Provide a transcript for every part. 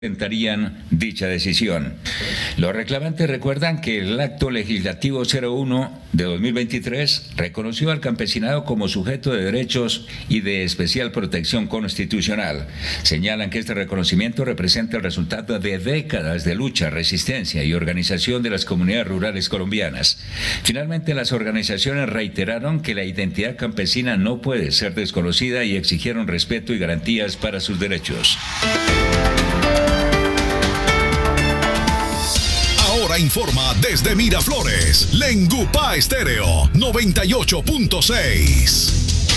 presentarían dicha decisión. Los reclamantes recuerdan que el acto legislativo 01 de 2023 reconoció al campesinado como sujeto de derechos y de especial protección constitucional. Señalan que este reconocimiento representa el resultado de décadas de lucha, resistencia y organización de las comunidades rurales colombianas. Finalmente, las organizaciones reiteraron que la identidad campesina no puede ser desconocida y exigieron respeto y garantías para sus derechos. Ahora informa desde Miraflores, Lengupá Estéreo 98.6.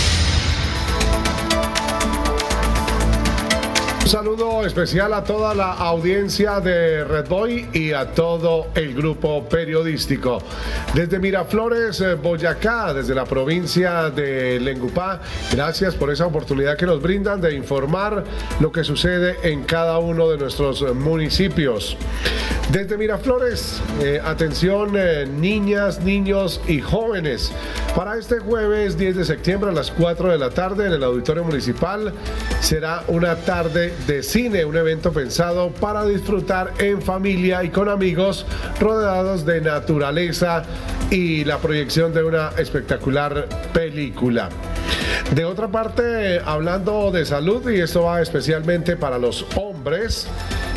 Un saludo especial a toda la audiencia de Red Boy y a todo el grupo periodístico. Desde Miraflores, Boyacá, desde la provincia de Lengupá, gracias por esa oportunidad que nos brindan de informar lo que sucede en cada uno de nuestros municipios. Desde Miraflores, atención niñas, niños y jóvenes. Para este jueves 10 de septiembre a las 4 de la tarde en el Auditorio Municipal será una tarde de cine, un evento pensado para disfrutar en familia y con amigos, rodeados de naturaleza y la proyección de una espectacular película. De otra parte, hablando de salud, y esto va especialmente para los hombres,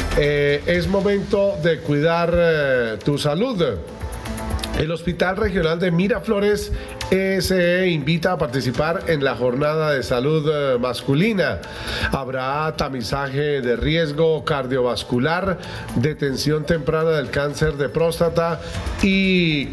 es momento de cuidar tu salud. El Hospital Regional de Miraflores se invita a participar en la jornada de salud masculina. Habrá tamizaje de riesgo cardiovascular, detención temprana del cáncer de próstata y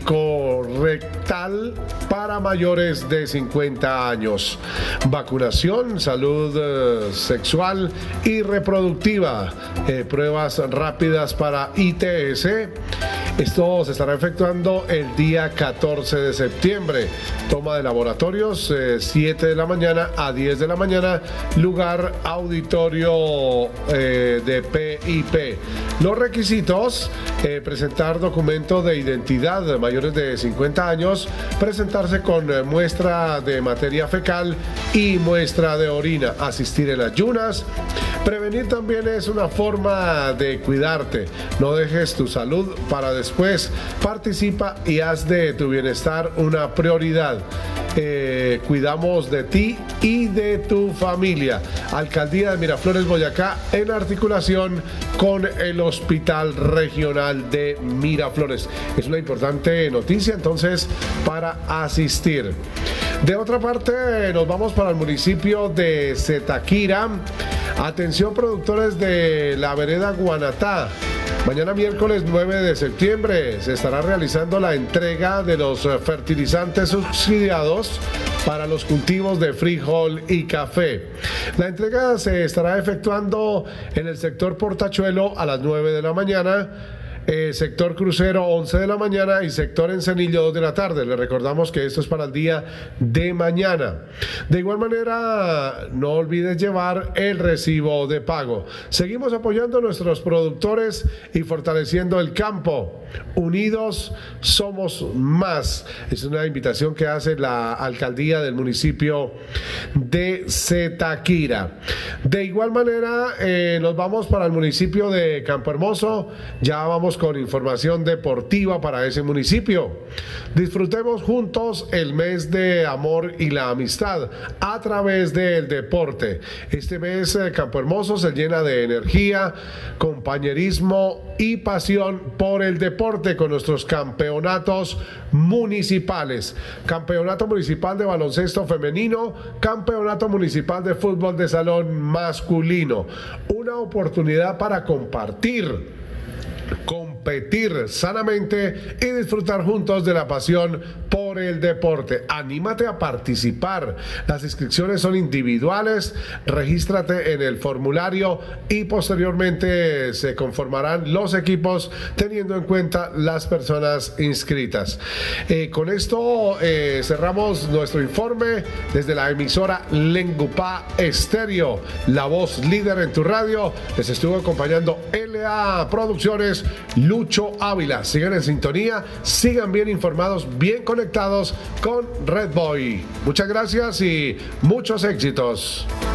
correctal para mayores de 50 años. Vacunación, salud sexual y reproductiva, pruebas rápidas para ITS. Esto se estará efectuando el día 14 de septiembre. Toma de laboratorios, 7 de la mañana a 10 de la mañana, lugar auditorio de PIP. Los requisitos, presentar documento de identidad, mayores de 50 años, presentarse con muestra de materia fecal y muestra de orina, asistir en ayunas. Prevenir también es una forma de cuidarte. No dejes tu salud para después. Participa y haz de tu bienestar una prioridad. Cuidamos de ti y de tu familia. Alcaldía de Miraflores, Boyacá, en articulación con el Hospital Regional de Miraflores. Es una importante noticia entonces para asistir. De otra parte, nos vamos para el municipio de Zipaquirá. Atención, productores de la vereda Guanatá. Mañana miércoles 9 de septiembre se estará realizando la entrega de los fertilizantes subsidiados para los cultivos de frijol y café. La entrega se estará efectuando en el sector Portachuelo a las 9 de la mañana, sector Crucero 11 de la mañana y sector Encenillo 2 de la tarde. Les recordamos que esto es para el día de mañana. De igual manera, no olvides llevar el recibo de pago. Seguimos apoyando a nuestros productores y fortaleciendo el campo. Unidos somos más. Es una invitación que hace la alcaldía del municipio de Zipaquirá. De igual manera, nos vamos para el municipio de Campo Hermoso. Ya vamos con información deportiva para ese municipio. Disfrutemos juntos el mes de amor y la amistad a través del deporte. Este mes Campo Hermoso se llena de energía, compañerismo y pasión por el deporte con nuestros campeonatos municipales. Campeonato municipal de baloncesto femenino, campeonato municipal de fútbol de salón masculino. Una oportunidad para compartir, competir sanamente y disfrutar juntos de la pasión por el deporte. Anímate a participar. Las inscripciones son individuales. Regístrate en el formulario y posteriormente se conformarán los equipos teniendo en cuenta las personas inscritas. Con esto cerramos nuestro informe desde la emisora Lengupá Estéreo, la voz líder en tu radio. Les estuvo acompañando LA Producciones, Lucho Ávila. Sigan en sintonía, sigan bien informados, bien conectados con Red Boy. Muchas gracias y muchos éxitos.